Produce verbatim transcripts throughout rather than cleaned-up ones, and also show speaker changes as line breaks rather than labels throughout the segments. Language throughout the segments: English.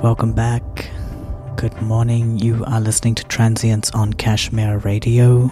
Welcome back. Good morning. You are listening to Transients on Kashmir Radio.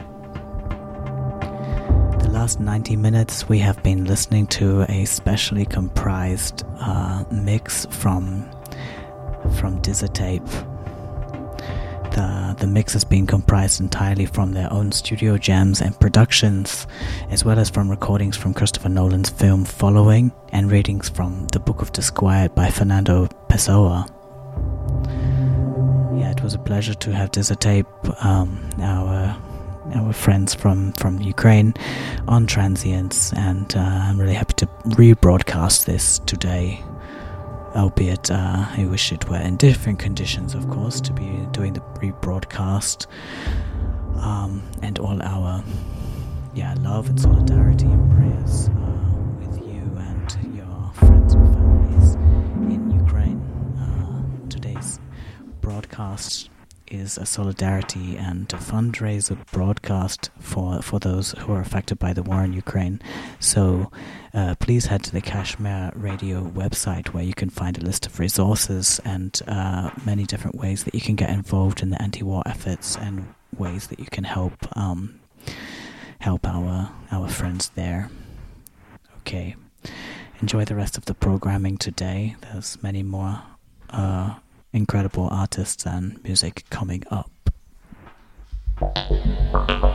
The last ninety minutes we have been listening to a specially comprised uh, mix from from Dizatape. The, the mix has been comprised entirely from their own studio jams and productions, as well as from recordings from Christopher Nolan's film Following and readings from The Book of Disquiet by Fernando Pessoa. Yeah, it was a pleasure to have Dizatape, um, our our friends from, from Ukraine, on Transients, and uh, I'm really happy to rebroadcast this today. Albeit, uh, I wish it were in different conditions, of course, to be doing the rebroadcast. Um, and all our, yeah, love and solidarity and prayers uh, with you and your friends and families in Ukraine. Uh, today's broadcast is a solidarity and a fundraiser broadcast for, for those who are affected by the war in Ukraine. So uh, please head to the Kashmir Radio website, where you can find a list of resources and uh, many different ways that you can get involved in the anti-war efforts and ways that you can help um, help our our friends there. Okay, enjoy the rest of the programming today. There's many more uh, incredible artists and music coming up.